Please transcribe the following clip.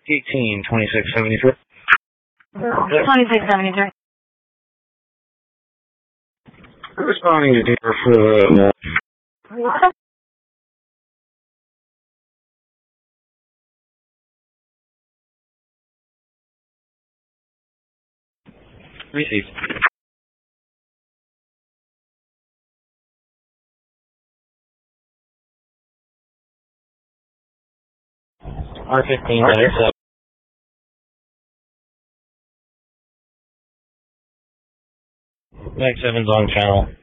182673. 2673. Responding to Denver for received. R15 letter. Max 7's on channel.